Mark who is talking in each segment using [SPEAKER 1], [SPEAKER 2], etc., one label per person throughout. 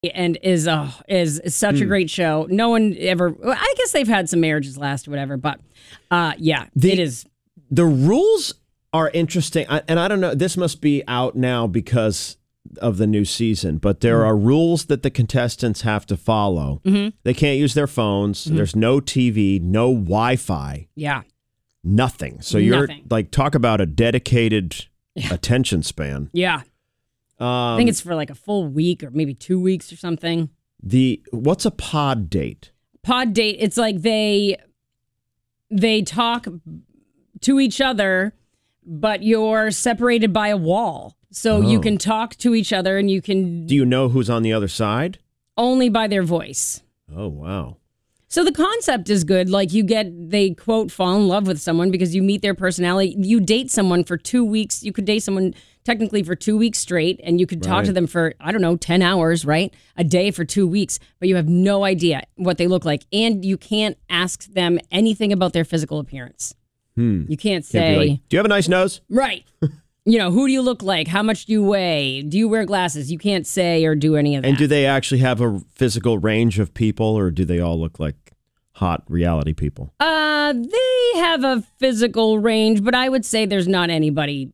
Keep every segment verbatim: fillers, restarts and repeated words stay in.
[SPEAKER 1] and is uh, is, is such mm. a great show. No one ever, I guess they've had some marriages last or whatever, but uh, yeah,
[SPEAKER 2] the,
[SPEAKER 1] it is.
[SPEAKER 2] The rules are interesting, and I don't know, this must be out now because of the new season, but there mm. are rules that the contestants have to follow.
[SPEAKER 1] Mm-hmm.
[SPEAKER 2] They can't use their phones. Mm-hmm. There's no T V, no Wi-Fi.
[SPEAKER 1] Yeah.
[SPEAKER 2] Nothing. So you're
[SPEAKER 1] Nothing.
[SPEAKER 2] like, talk about a dedicated yeah. attention span.
[SPEAKER 1] Yeah.
[SPEAKER 2] Um,
[SPEAKER 1] I think it's for like a full week or maybe two weeks or something.
[SPEAKER 2] The what's a pod date?
[SPEAKER 1] Pod date. It's like they they talk to each other, but you're separated by a wall, so oh. you can talk to each other and you can.
[SPEAKER 2] Do you know who's on the other side?
[SPEAKER 1] Only by their voice.
[SPEAKER 2] Oh wow!
[SPEAKER 1] So the concept is good. Like you get they quote fall in love with someone because you meet their personality. You date someone for two weeks. You could date someone. Technically for two weeks straight, and you could talk
[SPEAKER 2] right.
[SPEAKER 1] to them for, I don't know, ten hours, right? A day for two weeks, but you have no idea what they look like. And you can't ask them anything about their physical appearance.
[SPEAKER 2] Hmm.
[SPEAKER 1] You can't
[SPEAKER 2] Can't
[SPEAKER 1] say,
[SPEAKER 2] like, do you have a nice nose?
[SPEAKER 1] Right. You know, who do you look like? How much do you weigh? Do you wear glasses? You can't say or do any of that.
[SPEAKER 2] And do they actually have a physical range of people, or do they all look like hot reality people?
[SPEAKER 1] Uh, they have a physical range, but I would say there's not anybody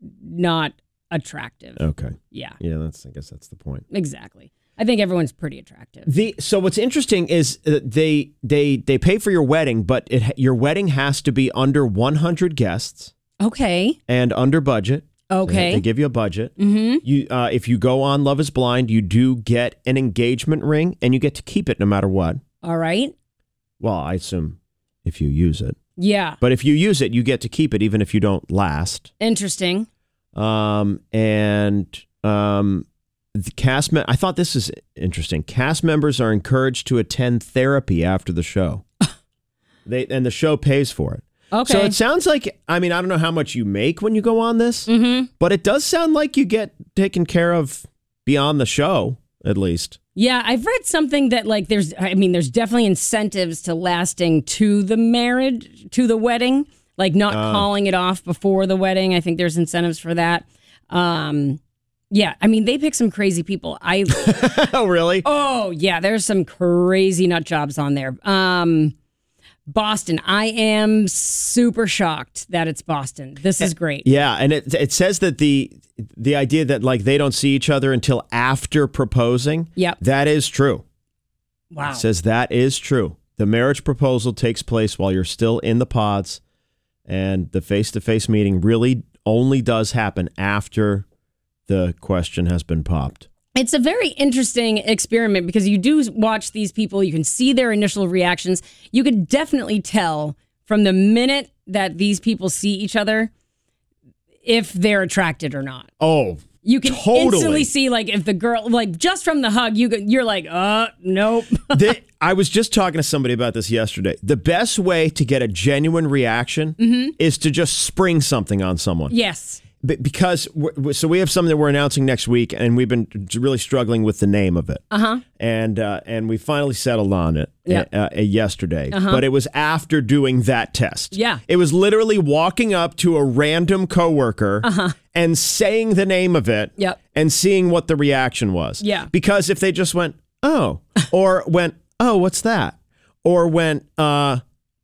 [SPEAKER 1] not attractive.
[SPEAKER 2] Okay.
[SPEAKER 1] Yeah.
[SPEAKER 2] Yeah, that's. I guess that's the point.
[SPEAKER 1] Exactly. I think everyone's pretty attractive.
[SPEAKER 2] The so what's interesting is uh, they they they pay for your wedding, but it your wedding has to be under one hundred guests.
[SPEAKER 1] Okay.
[SPEAKER 2] And under budget.
[SPEAKER 1] Okay.
[SPEAKER 2] They, they give you a budget.
[SPEAKER 1] Mm-hmm.
[SPEAKER 2] You uh, if you go on Love Is Blind, you do get an engagement ring, and you get to keep it no matter what.
[SPEAKER 1] All right.
[SPEAKER 2] Well, I assume if you use it.
[SPEAKER 1] Yeah.
[SPEAKER 2] But if you use it, you get to keep it even if you don't last.
[SPEAKER 1] Interesting.
[SPEAKER 2] Um, and um, the cast, me- I thought this is interesting. Cast members are encouraged to attend therapy after the show. they And the show pays for it.
[SPEAKER 1] Okay.
[SPEAKER 2] So it sounds like, I mean, I don't know how much you make when you go on this,
[SPEAKER 1] mm-hmm.
[SPEAKER 2] but it does sound like you get taken care of beyond the show, at least.
[SPEAKER 1] Yeah, I've read something that like there's, I mean, there's definitely incentives to lasting to the marriage, to the wedding, like not uh, calling it off before the wedding. I think there's incentives for that. Um, yeah, I mean, they pick some crazy people. I
[SPEAKER 2] Oh, really?
[SPEAKER 1] Oh, yeah, there's some crazy nut jobs on there. Um, Boston. I am super shocked that it's Boston. This is great.
[SPEAKER 2] Yeah, and it it says that the the idea that like they don't see each other until after proposing.
[SPEAKER 1] Yep.
[SPEAKER 2] That is true.
[SPEAKER 1] Wow.
[SPEAKER 2] It says that is true. The marriage proposal takes place while you're still in the pods, and the face-to-face meeting really only does happen after the question has been popped.
[SPEAKER 1] It's a very interesting experiment because you do watch these people. You can see their initial reactions. You can definitely tell from the minute that these people see each other if they're attracted or not.
[SPEAKER 2] Oh,
[SPEAKER 1] you can
[SPEAKER 2] totally.
[SPEAKER 1] instantly see, like, if the girl, like, just from the hug, you you're like, uh, nope.
[SPEAKER 2] the, I was just talking to somebody about this yesterday. The best way to get a genuine reaction
[SPEAKER 1] mm-hmm.
[SPEAKER 2] is to just spring something on someone.
[SPEAKER 1] Yes.
[SPEAKER 2] Because, we're, so we have something that we're announcing next week, and we've been really struggling with the name of it.
[SPEAKER 1] Uh-huh.
[SPEAKER 2] And uh, and we finally settled on it
[SPEAKER 1] yep.
[SPEAKER 2] uh, uh, yesterday.
[SPEAKER 1] Uh-huh.
[SPEAKER 2] But it was after doing that test.
[SPEAKER 1] Yeah.
[SPEAKER 2] It was literally walking up to a random coworker
[SPEAKER 1] uh-huh.
[SPEAKER 2] and saying the name of it
[SPEAKER 1] yep.
[SPEAKER 2] and seeing what the reaction was.
[SPEAKER 1] Yeah.
[SPEAKER 2] Because if they just went, oh, or went, oh, what's that? Or went, uh,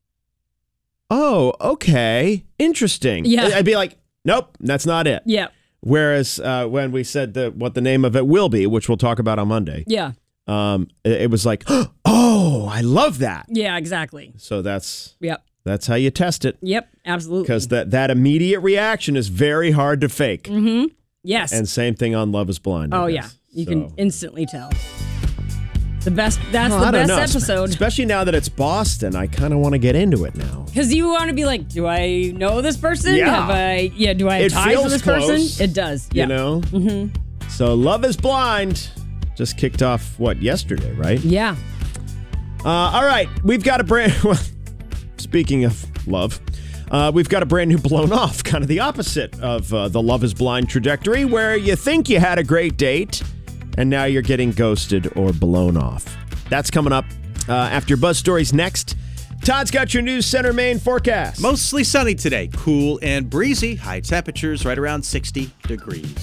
[SPEAKER 2] oh, okay, interesting.
[SPEAKER 1] Yeah.
[SPEAKER 2] I'd be like, nope, that's not it.
[SPEAKER 1] Yeah.
[SPEAKER 2] Whereas uh, when we said the, what the name of it will be, which we'll talk about on Monday,
[SPEAKER 1] yeah,
[SPEAKER 2] um, it, it was like, oh, I love that.
[SPEAKER 1] Yeah, exactly.
[SPEAKER 2] So that's
[SPEAKER 1] yep.
[SPEAKER 2] that's how you test it.
[SPEAKER 1] Yep, absolutely.
[SPEAKER 2] Because that, that immediate reaction is very hard to fake.
[SPEAKER 1] Mm-hmm. Yes.
[SPEAKER 2] And same thing on Love Is Blind.
[SPEAKER 1] Oh, yeah. You
[SPEAKER 2] so.
[SPEAKER 1] can instantly tell. The best, that's
[SPEAKER 2] oh,
[SPEAKER 1] the
[SPEAKER 2] I don't
[SPEAKER 1] best
[SPEAKER 2] know.
[SPEAKER 1] episode.
[SPEAKER 2] Especially now that it's Boston, I kind of want to get into it now.
[SPEAKER 1] Because you want to be like, do I know this person?
[SPEAKER 2] Yeah.
[SPEAKER 1] Have I, yeah, do I have
[SPEAKER 2] it
[SPEAKER 1] ties with this
[SPEAKER 2] close,
[SPEAKER 1] person? It does. Yeah.
[SPEAKER 2] You know?
[SPEAKER 1] Mm-hmm.
[SPEAKER 2] So Love Is Blind just kicked off, what, yesterday, right?
[SPEAKER 1] Yeah.
[SPEAKER 2] Uh, all right. We've got a brand, well, speaking of love, uh, we've got a brand new Blown Off, kind of the opposite of uh, the Love Is Blind trajectory, where you think you had a great date, and now you're getting ghosted or blown off. That's coming up uh, after your Buzz Stories next. Todd's got your News Center Maine forecast.
[SPEAKER 3] Mostly sunny today. Cool and breezy. High temperatures right around sixty degrees.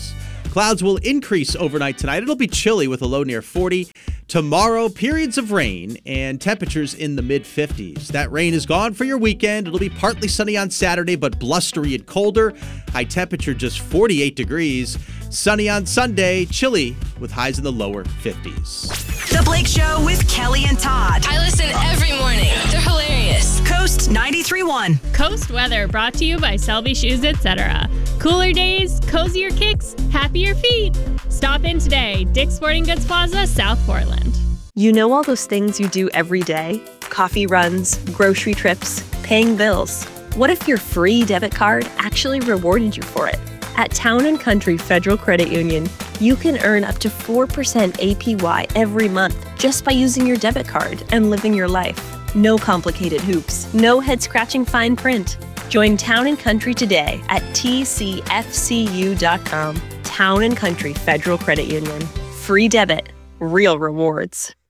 [SPEAKER 3] Clouds will increase overnight tonight. It'll be chilly with a low near forty. Tomorrow, periods of rain and temperatures in the mid fifties. That rain is gone for your weekend. It'll be partly sunny on Saturday, but blustery and colder. High temperature just forty-eight degrees. Sunny on Sunday, chilly with highs in the lower fifties.
[SPEAKER 4] The Blake Show with Kelly and Todd.
[SPEAKER 5] I listen every morning. They're hilarious.
[SPEAKER 4] Coast ninety-three point one.
[SPEAKER 6] Coast weather brought to you by Selby Shoes, et cetera. Cooler days, cozier kicks, happier feet. Stop in today. Dick's Sporting Goods Plaza, South Portland.
[SPEAKER 7] You know all those things you do every day? Coffee runs, grocery trips, paying bills. What if your free debit card actually rewarded you for it? At Town and Country Federal Credit Union, you can earn up to four percent A P Y every month just by using your debit card and living your life. No complicated hoops, no head-scratching fine print. Join Town and Country today at T C F C U dot com. Town and Country Federal Credit Union. Free debit, real rewards.